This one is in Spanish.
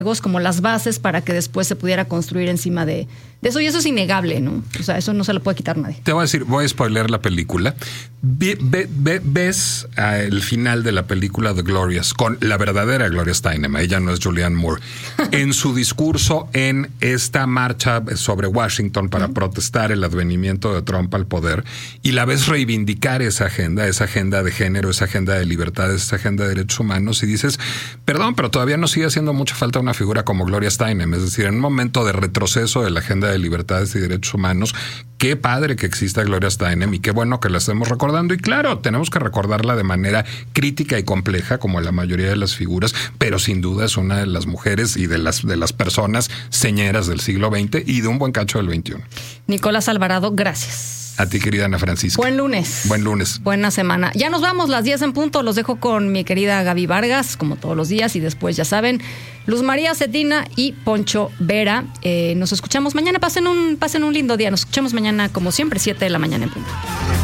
como las bases para que después se pudiera construir encima de eso, y eso es innegable, ¿no? O sea, eso no se lo puede quitar nadie. Te voy a decir, voy a spoiler la película. Ves el final de la película de Glorious con la verdadera Gloria Steinem, ella no es Julianne Moore, en su discurso en esta marcha sobre Washington para protestar el advenimiento de Trump al poder, y la ves reivindicar esa agenda de género, esa agenda de libertades, esa agenda de derechos humanos, y dices, perdón, pero todavía nos sigue haciendo mucha falta una figura como Gloria Steinem. Es decir, en un momento de retroceso de la agenda de libertades y derechos humanos, qué padre que exista Gloria Steinem y qué bueno que la estemos recordando. Y claro, tenemos que recordarla de manera crítica y compleja, como la mayoría de las figuras, pero sin duda es una de las mujeres y de las personas señeras del siglo XX y de un buen cacho del XXI. Nicolás Alvarado, gracias. A ti, querida Ana Francisca. Buen lunes. Buen lunes. Buena semana. Ya nos vamos, las 10 en punto. Los dejo con mi querida Gaby Vargas, como todos los días. Y después, ya saben, Luz María Cetina y Poncho Vera. Nos escuchamos mañana. Pasen un lindo día. Nos escuchamos mañana, como siempre, 7 de la mañana en punto.